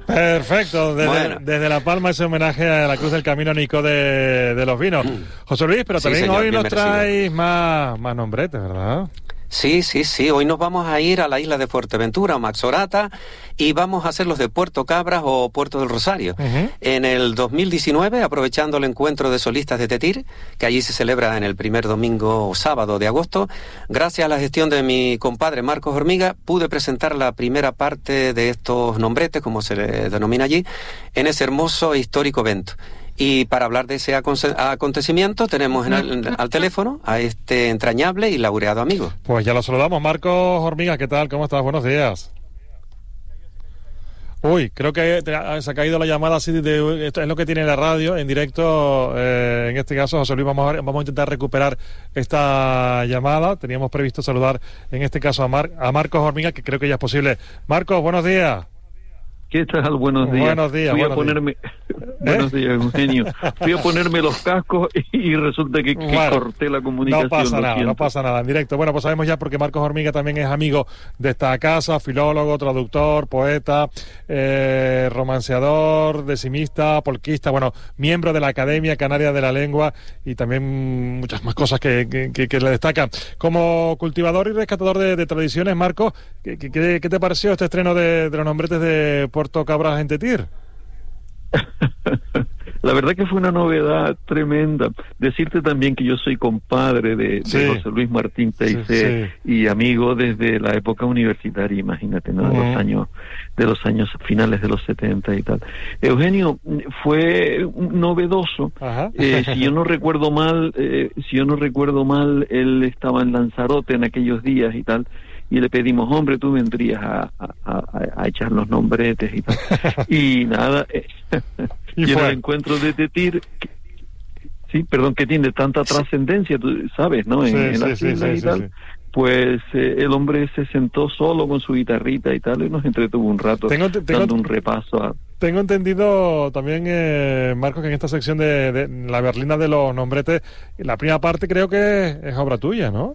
Perfecto, desde La Palma ese homenaje a la Cruz del Camino Nico de los Vinos. José Luis, pero también señor, hoy nos traéis más nombretes, ¿verdad? Sí, hoy nos vamos a ir a la isla de Fuerteventura, Maxorata, y vamos a hacer los de Puerto Cabras o Puerto del Rosario. En el 2019, aprovechando el encuentro de solistas de Tetir, que allí se celebra en el primer domingo o sábado de agosto, gracias a la gestión de mi compadre Marcos Hormiga, pude presentar la primera parte de estos nombretes, como se le denomina allí, en ese hermoso e histórico evento. Y para hablar de ese acontecimiento tenemos al teléfono a este entrañable y laureado amigo. Pues ya lo saludamos. Marcos Hormiga, ¿qué tal? ¿Cómo estás? Buenos días. Uy, creo que se ha caído la llamada así esto es lo que tiene la radio en directo. En este caso, José Luis, vamos a intentar recuperar esta llamada. Teníamos previsto saludar en este caso a Marcos Hormiga, que creo que ya es posible. Marcos, buenos días. ¿Qué tal? Buenos días. Buenos días. Buenos días, Eugenio. Fui a ponerme los cascos y resulta que corté la comunicación. No pasa nada, en directo. Bueno, pues sabemos ya porque Marcos Hormiga también es amigo de esta casa, filólogo, traductor, poeta, romanceador, decimista, polquista, bueno, miembro de la Academia Canaria de la Lengua y también muchas más cosas que le destacan. Como cultivador y rescatador de tradiciones, Marcos, ¿qué te pareció este estreno de los nombretes de Puerto Cabras en Tetir? La verdad que fue una novedad tremenda. Decirte también que yo soy compadre de José Luis Martín Teisé y amigo desde la época universitaria, imagínate, ¿no? De los años finales de los 70 y tal. Eugenio, fue novedoso. Si yo no recuerdo mal, él estaba en Lanzarote en aquellos días y tal. Y le pedimos, hombre, tú vendrías a echar los nombretes y tal. Y nada, y en el encuentro de Tetir, que tiene tanta trascendencia, tú sabes, ¿no? En las islas y tal. Pues el hombre se sentó solo con su guitarrita y tal, y nos entretuvo un rato dando un repaso. Tengo entendido también, Marcos, que en esta sección de la berlina de los nombretes, la primera parte creo que es obra tuya, ¿no?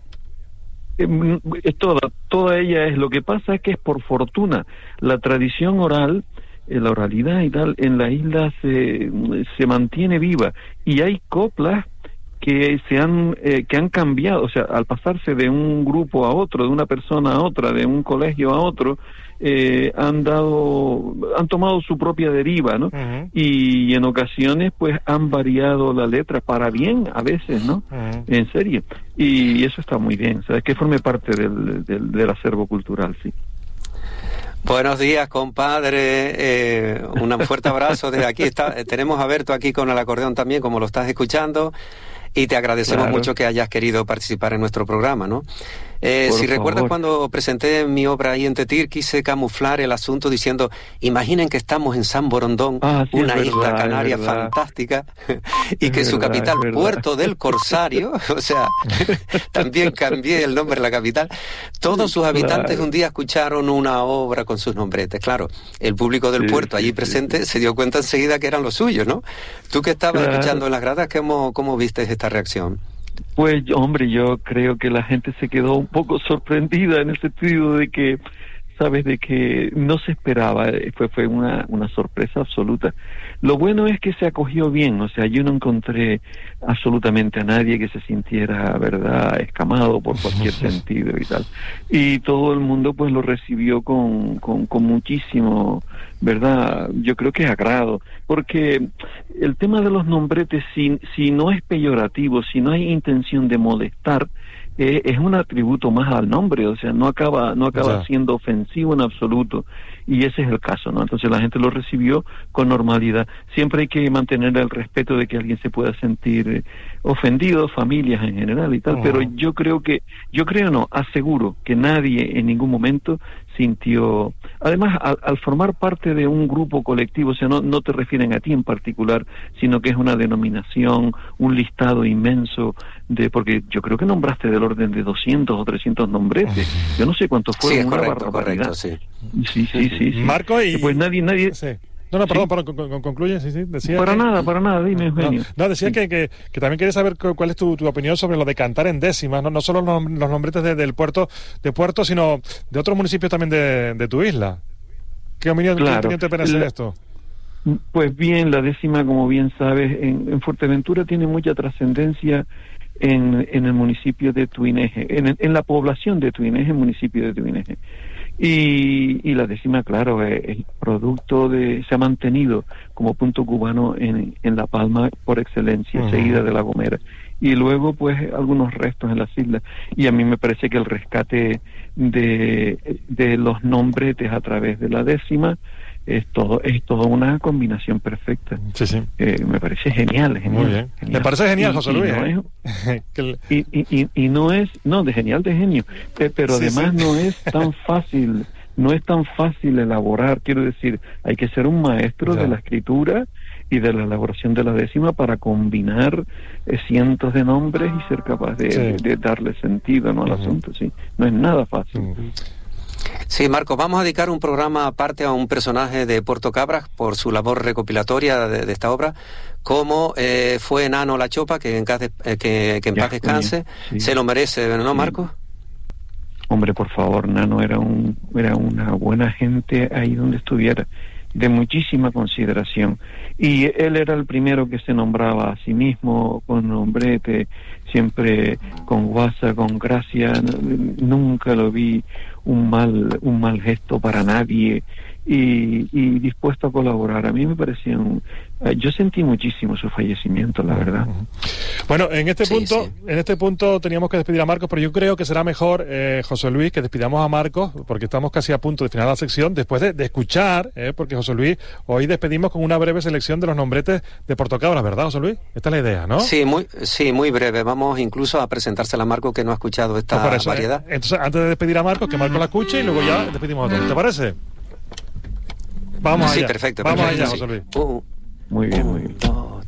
Es toda ella es. Lo que pasa es que es por fortuna la tradición oral, la oralidad y tal en la isla se mantiene viva, y hay coplas que han cambiado, o sea, al pasarse de un grupo a otro, de una persona a otra, de un colegio a otro, han tomado su propia deriva, ¿no? Y en ocasiones pues han variado la letra para bien a veces, ¿no? En serio, y eso está muy bien, sabes que forme parte del acervo cultural, sí. Buenos días, compadre, un fuerte abrazo desde aquí. Tenemos a Berto aquí con el acordeón también, como lo estás escuchando, y te agradecemos mucho que hayas querido participar en nuestro programa, ¿no? Si recuerdas, cuando presenté mi obra ahí en Tetir, quise camuflar el asunto diciendo, imaginen que estamos en San Borondón, una isla canaria fantástica, y que su capital, Puerto del Corsario, o sea, también cambié el nombre de la capital, todos sus habitantes un día escucharon una obra con sus nombretes. Claro, el público del puerto allí presente se dio cuenta enseguida que eran los suyos, ¿no? Tú que estabas escuchando en las gradas, ¿cómo viste esta reacción? Pues, hombre, yo creo que la gente se quedó un poco sorprendida en el sentido de que, sabes, de que no se esperaba, fue una sorpresa absoluta. Lo bueno es que se acogió bien, o sea, yo no encontré absolutamente a nadie que se sintiera, verdad, escamado por cualquier sentido y tal. Y todo el mundo pues lo recibió con muchísimo, verdad, yo creo que agrado, porque el tema de los nombretes, si no es peyorativo, si no hay intención de molestar, es un atributo más al nombre, o sea, no acaba siendo ofensivo en absoluto, y ese es el caso, ¿no? Entonces la gente lo recibió con normalidad. Siempre hay que mantener el respeto de que alguien se pueda sentir ofendido, familias en general y tal, pero aseguro que nadie en ningún momento sintió, además al formar parte de un grupo colectivo, o sea, no te refieren a ti en particular, sino que es una denominación, un listado inmenso porque yo creo que nombraste del orden de 200 o 300 nombretes, yo no sé cuántos fueron. Sí, es correcto, sí. Sí. Marco, y pues nadie sí. No, perdón, concluye, sí, decía para nada, dime, Eugenio. No, decía que también quería saber cuál es tu opinión sobre lo de cantar en décimas, no solo los nombretes del puerto, sino de otros municipios también de tu isla. ¿Qué opinión te merece esto? Pues bien, la décima, como bien sabes, en Fuerteventura tiene mucha trascendencia en el municipio de Tuineje, en la población de Tuineje, municipio de Tuineje. Y la décima, claro, es producto se ha mantenido como punto cubano en La Palma por excelencia, seguida de La Gomera. Y luego, pues, algunos restos en las islas. Y a mí me parece que el rescate de los nombretes a través de la décima es todo una combinación perfecta. Sí. Me parece genial. Muy bien. Genial. Me parece genial, José Luis. De genial, de genio. Pero además no es tan fácil. No es tan fácil elaborar, quiero decir, hay que ser un maestro de la escritura y de la elaboración de la décima para combinar cientos de nombres y ser capaz de darle sentido, ¿no?, al asunto. Sí, no es nada fácil. Sí, Marcos, vamos a dedicar un programa aparte a un personaje de Puerto Cabras por su labor recopilatoria de esta obra, como fue Nano La Chopa, que en paz descanse. Sí. Se lo merece, ¿no, Marcos? Hombre, por favor, Nano era una buena gente ahí donde estuviera, de muchísima consideración. Y él era el primero que se nombraba a sí mismo con nombrete, siempre con guasa, con gracia. Nunca lo vi un mal gesto para nadie, y dispuesto a colaborar. A mí me parecía yo sentí muchísimo su fallecimiento, la verdad. Bueno, en este punto teníamos que despedir a Marcos, pero yo creo que será mejor, José Luis, que despidamos a Marcos, porque estamos casi a punto de finalizar la sección, después de escuchar, porque José Luis, hoy despedimos con una breve selección de los nombretes de Puerto Cabras, ¿verdad, José Luis? Esta es la idea, ¿no? Sí, muy breve. Vamos incluso a presentársela a Marcos, que no ha escuchado esta variedad. Entonces, antes de despedir a Marcos, que Marcos la escuche y luego ya despedimos a todos. ¿Te parece? Vamos allá. Sí, perfecto. Vamos allá, José Luis. Muy bien.